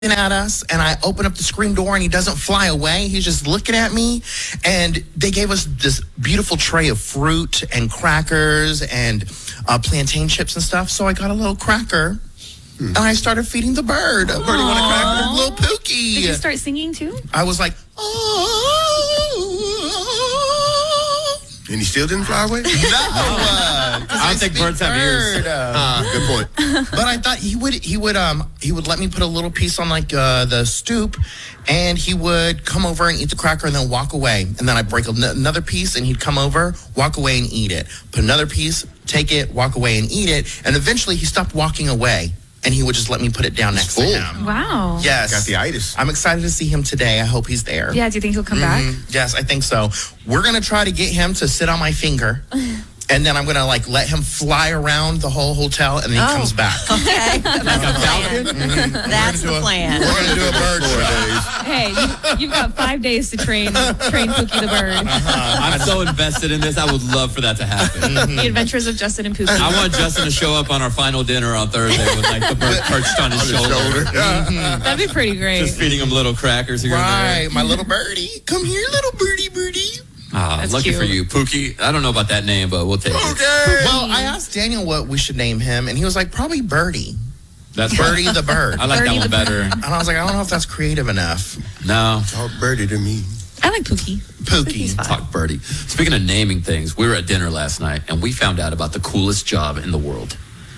at us, and I open up the screen door and he doesn't fly away. He's just looking at me, and they gave us this beautiful tray of fruit and crackers and plantain chips and stuff. So I got a little cracker and I started feeding the bird. Birdie want a cracker, little Pookie. Did you start singing too? I was like, And he still didn't fly away? No. I don't think birds have ears. Good point. But I thought he would let me put a little piece on like the stoop, and he would come over and eat the cracker and then walk away. And then I break another piece, and he'd come over, walk away and eat it. Put another piece, take it, walk away and eat it. And eventually he stopped walking away, and he would just let me put it down next to him. Wow. Yes. Got the itis. I'm excited to see him today. I hope he's there. Yeah, do you think he'll come back? Yes, I think so. We're going to try to get him to sit on my finger. And then I'm going to let him fly around the whole hotel, and then he comes back. Okay, that's the plan. That's the plan. We're going to do a bird show. Hey, you've got 5 days to train Pookie the bird. I'm so invested in this. I would love for that to happen. The Adventures of Justin and Pookie. I want Justin to show up on our final dinner on Thursday with the bird perched on his shoulder. That'd be pretty great. Just feeding him little crackers here and there. Right, my little birdie. Come here, little birdie. That's Lucky cute. for you. Pookie, I don't know about that name, but we'll take it. Well, I asked Daniel what we should name him, and he was like, probably Birdie. That's Birdie the bird. I like Birdie that one the better. And I was like, I don't know if that's creative enough. No. Talk birdie to me. I like Pookie. Pookie. Talk birdie. Speaking of naming things, we were at dinner last night, and we found out about the coolest job in the world.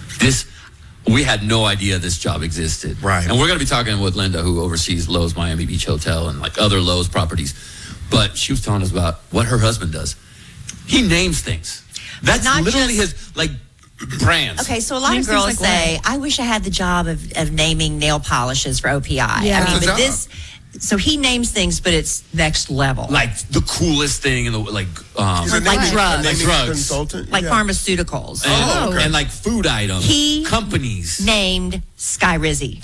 We had no idea this job existed. Right. And we're going to be talking with Linda, who oversees Lowe's Miami Beach Hotel and other Lowe's properties. But she was telling us about what her husband does. He names things. That's Not literally just- his, brands. Okay, so a lot Names of girls things like say, I wish I had the job of naming nail polishes for OPI. Yeah. I mean, That's a but job. so he names things, but it's next level. Like the coolest thing in the, He's a Like naming- drugs. a naming Drugs. consultant. like Yeah. pharmaceuticals. and food items. He- companies. Named Sky Rizzy.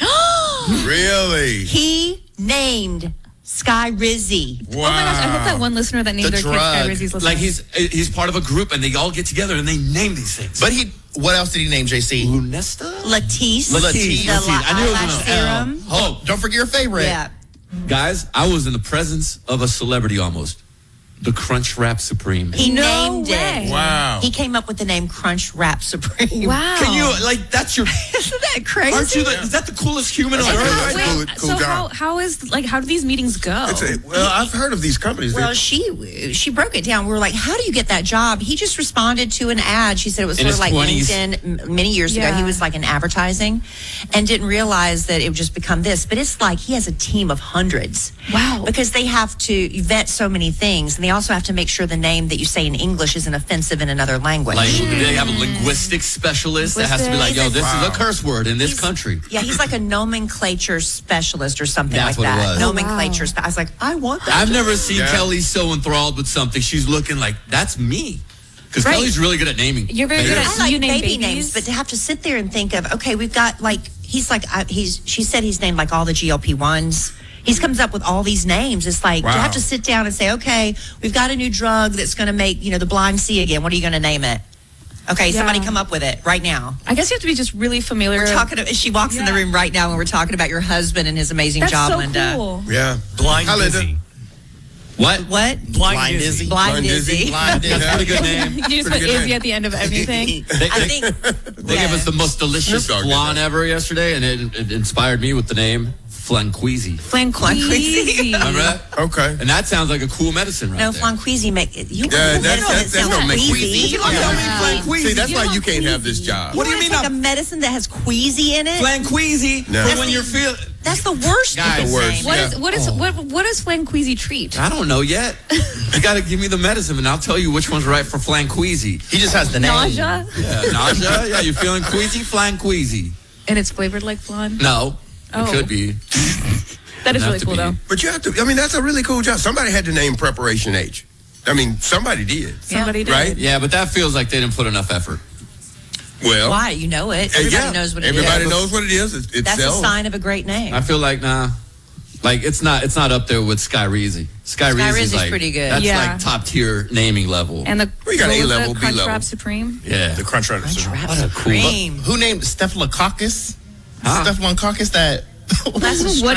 Really? He named Sky Rizzy. Oh my gosh, I hope that one listener that named The their kid Sky drug. Rizzy's listening. Like he's part of a group, and they all get together and they name these things. But what else did he name, JC? Lunesta? Latisse. Latisse. The I knew it was eyelash an L. serum. Oh, don't forget your favorite. Yeah. Guys, I was in the presence of a celebrity almost. The Crunch Wrap Supreme. He No named way. it. Wow. He came up with the name Crunch Wrap Supreme. Wow. Can you that's your? Isn't that crazy? Aren't you? Is that the coolest human on That's earth? right. Wait, Cool so job. how do these meetings go? Well, I've heard of these companies. Well, she broke it down. We were like, how do you get that job? He just responded to an ad. She said it was In sort of his like 20s. LinkedIn many years ago. Yeah. He was like in advertising and didn't realize that it would just become this. But it's like he has a team of hundreds. Wow. Because they have to vet so many things. And they also have to make sure the name that you say in English isn't offensive in another language. Like they have a linguistics specialist that has to be like, yo, this is a curse word in this He's- country. Yeah, he's like a nomenclature specialist or something That's like what it that. was. Nomenclature. I was like, I want that. I've never seen Yeah. Kelly so enthralled with something. She's looking like, that's me. Because Right. Kelly's really good at naming. You're very good babies. at- I like you name baby babies? names, but to have to sit there and think of, okay, we've got she said he's named like all the GLP-1s. He comes up with all these names. It's like, you Wow. have to sit down and say, okay, we've got a new drug that's going to make, the blind see again. What are you going to name it? Okay, somebody Yeah. come up with it right now. I guess you have to be just really familiar. We're talking. She walks in the room right now, and we're talking about your husband and his amazing That's job, so Linda. cool. Yeah. Blind Hi, Linda. Dizzy. What? What? Blind Dizzy. Blind Dizzy. Blind Dizzy. That's a pretty good name. You just Pretty put good Izzy name. at the end of anything. I think They gave us the most delicious Snoop Dogg did flan that. ever yesterday, and it inspired me with the name Flanqueezy. Flanqueezy. Remember that? Okay. And that sounds like a cool medicine right no there. Flanqueezy make you. Yeah, that that's sounds don't make queasy. queasy. You don't tell me Flanqueezy. See, that's You why don't you can't have queasy. this job. What do you wanna mean take a medicine that has queasy in it? Flanqueezy No. for when you're feeling. That's the worst. Guys, the worst. name. What does Flanqueezy treat? I don't know yet. You got to give me the medicine, and I'll tell you which one's right for Flanqueezy. He just has the name. Nausea, Yeah, nausea. Yeah, you feeling queasy? Flanqueezy. and it's flavored like flan. No, Oh. it could be. That is Enough really to cool, be. though. But you have to, that's a really cool job. Somebody had to name Preparation H. Somebody did. Somebody did. Right? Yeah, but that feels like they didn't put enough effort. Well, Why? You know it. Everybody knows what it is. Everybody knows what it is. It That's sells. a sign of a great name. I feel like it's not up there with Sky Rizzy. Sky Rizzy's Rizzy's like pretty good. That's Yeah. like top tier naming level. And the We got what A was level, it? B Crunch level. Wrap Supreme. yeah, The Crunch Wrap. Crunch Wrap What a cool- Supreme. Who named Staphylococcus? Huh? Staphylococcus, that That's a What